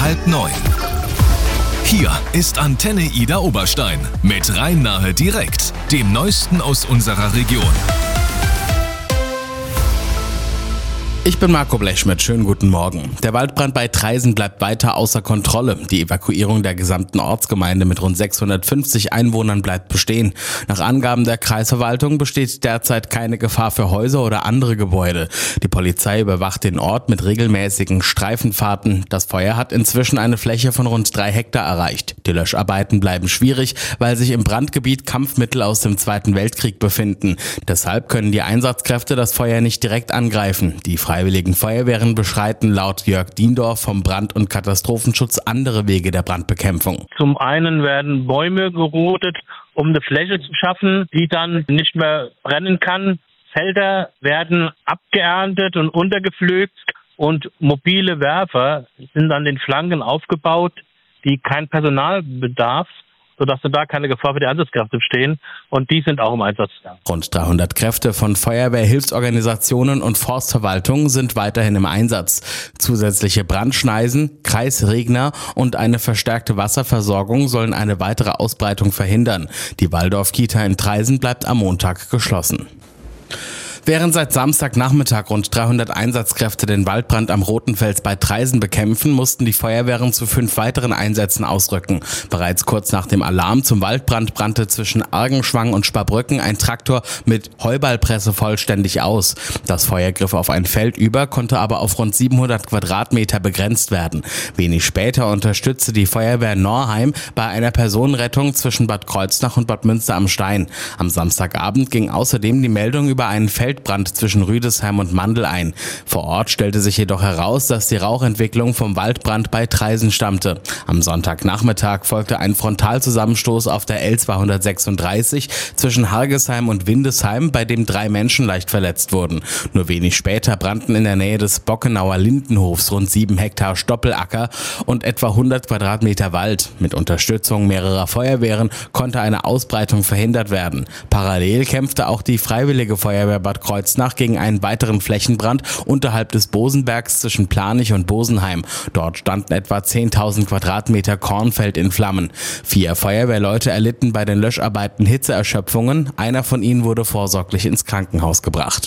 8:30. Hier ist Antenne Ida Oberstein mit Rhein-Nahe direkt, dem Neuesten aus unserer Region. Ich bin Marco Blechschmidt, schönen guten Morgen. Der Waldbrand bei Traisen bleibt weiter außer Kontrolle. Die Evakuierung der gesamten Ortsgemeinde mit rund 650 Einwohnern bleibt bestehen. Nach Angaben der Kreisverwaltung besteht derzeit keine Gefahr für Häuser oder andere Gebäude. Die Polizei überwacht den Ort mit regelmäßigen Streifenfahrten. Das Feuer hat inzwischen eine Fläche von rund 3 Hektar erreicht. Die Löscharbeiten bleiben schwierig, weil sich im Brandgebiet Kampfmittel aus dem Zweiten Weltkrieg befinden. Deshalb können die Einsatzkräfte das Feuer nicht direkt angreifen. Die Freiwilligen Feuerwehren beschreiten laut Jörg Diendorf vom Brand- und Katastrophenschutz andere Wege der Brandbekämpfung. Zum einen werden Bäume gerodet, um eine Fläche zu schaffen, die dann nicht mehr brennen kann. Felder werden abgeerntet und untergepflügt und mobile Werfer sind an den Flanken aufgebaut, die kein Personal bedarf, sodass da keine Gefahr für die Einsatzkräfte bestehen, und die sind auch im Einsatz. Rund 300 Kräfte von Feuerwehr, Hilfsorganisationen und Forstverwaltung sind weiterhin im Einsatz. Zusätzliche Brandschneisen, Kreisregner und eine verstärkte Wasserversorgung sollen eine weitere Ausbreitung verhindern. Die Waldorf-Kita in Traisen bleibt am Montag geschlossen. Während seit Samstagnachmittag rund 300 Einsatzkräfte den Waldbrand am Rotenfels bei Traisen bekämpfen, mussten die Feuerwehren zu 5 weiteren Einsätzen ausrücken. Bereits kurz nach dem Alarm zum Waldbrand brannte zwischen Argenschwang und Sparbrücken ein Traktor mit Heuballpresse vollständig aus. Das Feuer griff auf ein Feld über, konnte aber auf rund 700 Quadratmeter begrenzt werden. Wenig später unterstützte die Feuerwehr Norheim bei einer Personenrettung zwischen Bad Kreuznach und Bad Münster am Stein. Am Samstagabend ging außerdem die Meldung über einen Feldbrand zwischen Rüdesheim und Mandl ein. Vor Ort stellte sich jedoch heraus, dass die Rauchentwicklung vom Waldbrand bei Traisen stammte. Am Sonntagnachmittag folgte ein Frontalzusammenstoß auf der L236 zwischen Hargesheim und Windesheim, bei dem 3 Menschen leicht verletzt wurden. Nur wenig später brannten in der Nähe des Bockenauer Lindenhofs rund 7 Hektar Stoppelacker und etwa 100 Quadratmeter Wald. Mit Unterstützung mehrerer Feuerwehren konnte eine Ausbreitung verhindert werden. Parallel kämpfte auch die Freiwillige Feuerwehr Bad Kreuznach gegen einen weiteren Flächenbrand unterhalb des Bosenbergs zwischen Planich und Bosenheim. Dort standen etwa 10.000 Quadratmeter Kornfeld in Flammen. 4 Feuerwehrleute erlitten bei den Löscharbeiten Hitzeerschöpfungen. Einer von ihnen wurde vorsorglich ins Krankenhaus gebracht.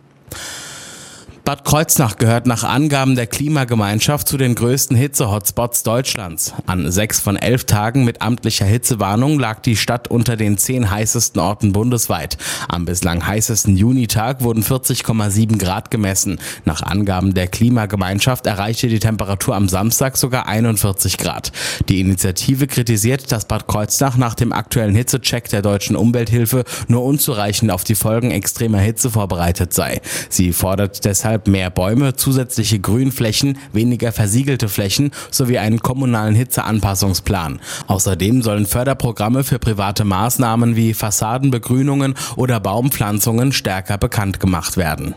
Bad Kreuznach gehört nach Angaben der Klimagemeinschaft zu den größten Hitze-Hotspots Deutschlands. An 6 von 11 Tagen mit amtlicher Hitzewarnung lag die Stadt unter den 10 heißesten Orten bundesweit. Am bislang heißesten Junitag wurden 40,7 Grad gemessen. Nach Angaben der Klimagemeinschaft erreichte die Temperatur am Samstag sogar 41 Grad. Die Initiative kritisiert, dass Bad Kreuznach nach dem aktuellen Hitzecheck der Deutschen Umwelthilfe nur unzureichend auf die Folgen extremer Hitze vorbereitet sei. Sie fordert deshalb mehr Bäume, zusätzliche Grünflächen, weniger versiegelte Flächen sowie einen kommunalen Hitzeanpassungsplan. Außerdem sollen Förderprogramme für private Maßnahmen wie Fassadenbegrünungen oder Baumpflanzungen stärker bekannt gemacht werden.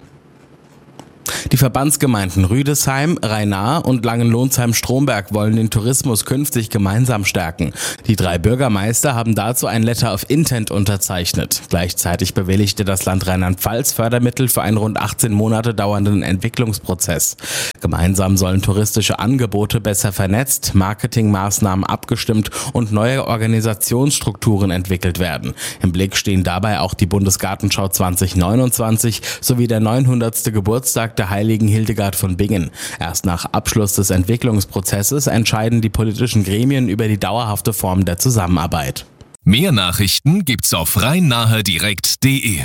Die Verbandsgemeinden Rüdesheim, Rhein-Nahe und Langenlonsheim-Stromberg wollen den Tourismus künftig gemeinsam stärken. Die 3 Bürgermeister haben dazu ein Letter of Intent unterzeichnet. Gleichzeitig bewilligte das Land Rheinland-Pfalz Fördermittel für einen rund 18 Monate dauernden Entwicklungsprozess. Gemeinsam sollen touristische Angebote besser vernetzt, Marketingmaßnahmen abgestimmt und neue Organisationsstrukturen entwickelt werden. Im Blick stehen dabei auch die Bundesgartenschau 2029 sowie der 900. Geburtstag der Heiligen Hildegard von Bingen. Erst nach Abschluss des Entwicklungsprozesses entscheiden die politischen Gremien über die dauerhafte Form der Zusammenarbeit. Mehr Nachrichten gibt's auf rhein-nahe-direkt.de.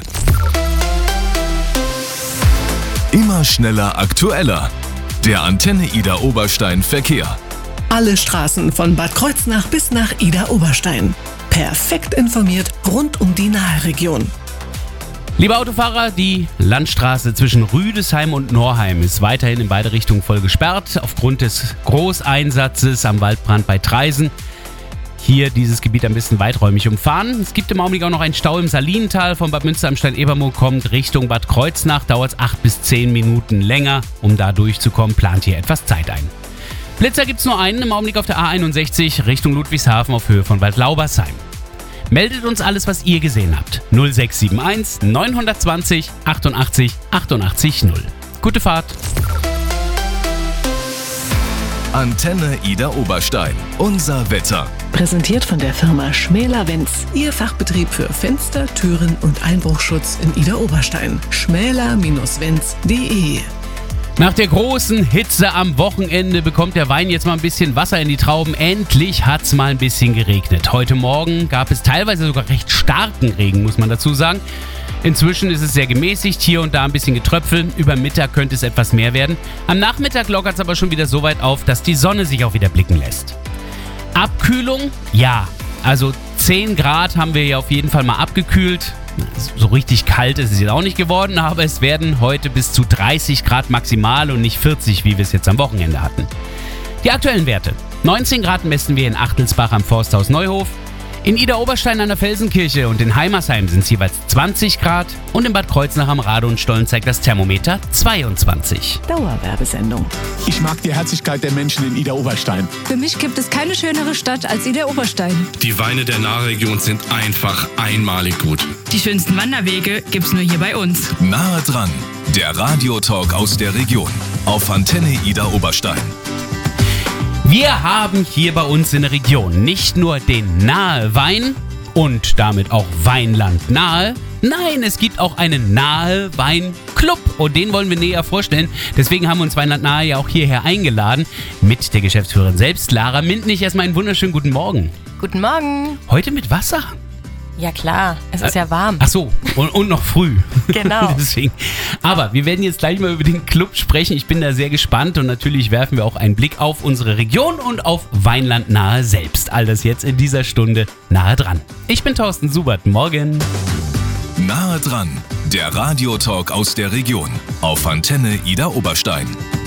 Immer schneller, aktueller. Der Antenne Ida Oberstein Verkehr. Alle Straßen von Bad Kreuznach bis nach Ida Oberstein. Perfekt informiert rund um die Nahe-Region. Liebe Autofahrer, die Landstraße zwischen Rüdesheim und Norheim ist weiterhin in beide Richtungen voll gesperrt aufgrund des Großeinsatzes am Waldbrand bei Traisen. Hier dieses Gebiet ein bisschen weiträumig umfahren. Es gibt im Augenblick auch noch einen Stau im Salinental. Von Bad Münster am Stein-Ebermoor kommt Richtung Bad Kreuznach. Dauert es 8 bis 10 Minuten länger, um da durchzukommen. Plant hier etwas Zeit ein. Blitzer gibt es nur einen im Augenblick auf der A61 Richtung Ludwigshafen auf Höhe von Waldlaubersheim. Meldet uns alles, was ihr gesehen habt. 0671 920 88 88 0. Gute Fahrt! Antenne Ida Oberstein. Unser Wetter. Präsentiert von der Firma Schmäler-Wenz. Ihr Fachbetrieb für Fenster, Türen und Einbruchschutz in Ida Oberstein. schmäler-wenz.de. Nach der großen Hitze am Wochenende bekommt der Wein jetzt mal ein bisschen Wasser in die Trauben. Endlich hat's mal ein bisschen geregnet. Heute Morgen gab es teilweise sogar recht starken Regen, muss man dazu sagen. Inzwischen ist es sehr gemäßigt, hier und da ein bisschen Getröpfel. Über Mittag könnte es etwas mehr werden. Am Nachmittag lockert es aber schon wieder so weit auf, dass die Sonne sich auch wieder blicken lässt. Abkühlung? Ja. Also 10 Grad haben wir ja auf jeden Fall mal abgekühlt. So richtig kalt ist es jetzt auch nicht geworden, aber es werden heute bis zu 30 Grad maximal und nicht 40, wie wir es jetzt am Wochenende hatten. Die aktuellen Werte. 19 Grad messen wir in Achtelsbach am Forsthaus Neuhof. In Ida Oberstein an der Felsenkirche und in Heimersheim sind es jeweils 20 Grad und in Bad Kreuznach am Radonstollen zeigt das Thermometer 22. Dauerwerbesendung. Ich mag die Herzlichkeit der Menschen in Ida Oberstein. Für mich gibt es keine schönere Stadt als Ida Oberstein. Die Weine der Nahregion sind einfach einmalig gut. Die schönsten Wanderwege gibt's nur hier bei uns. Nahe dran, der Radiotalk aus der Region auf Antenne Ida Oberstein. Wir haben hier bei uns in der Region nicht nur den Nahe Wein und damit auch Weinland Nahe. Nein, es gibt auch einen Nahe Wein Club und den wollen wir näher vorstellen. Deswegen haben wir uns Weinland Nahe ja auch hierher eingeladen mit der Geschäftsführerin selbst, Lara Mintnich. Erstmal einen wunderschönen guten Morgen. Guten Morgen. Heute mit Wasser? Ja klar, es ist ja warm. Ach so, und noch früh. Genau. Deswegen. Aber wir werden jetzt gleich mal über den Club sprechen. Ich bin da sehr gespannt und natürlich werfen wir auch einen Blick auf unsere Region und auf Weinland Nahe selbst. All das jetzt in dieser Stunde nahe dran. Ich bin Thorsten Subert. Morgen. Nahe dran, der Radiotalk aus der Region auf Antenne Ida Oberstein.